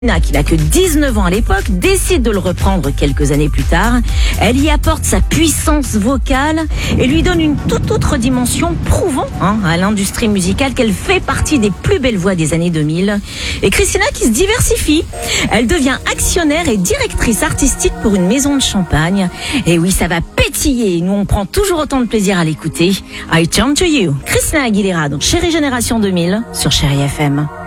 Qui n'a que 19 ans à l'époque, décide de le reprendre quelques années plus tard. Elle y apporte sa puissance vocale et lui donne une toute autre dimension, prouvant à l'industrie musicale qu'elle fait partie des plus belles voix des années 2000. Et Christina qui se diversifie. Elle devient actionnaire et directrice artistique pour une maison de champagne. Et oui, ça va pétiller. Nous, on prend toujours autant de plaisir à l'écouter. I Turn to You, Christina Aguilera dans Chérie Génération 2000 sur Chérie FM.